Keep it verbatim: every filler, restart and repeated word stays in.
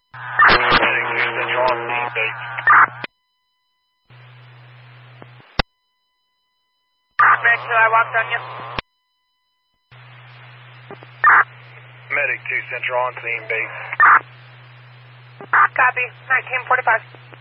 Medic two Central on scene base. Medic two, I walked on you. Medic two Central on scene base. Copy, nineteen forty-five.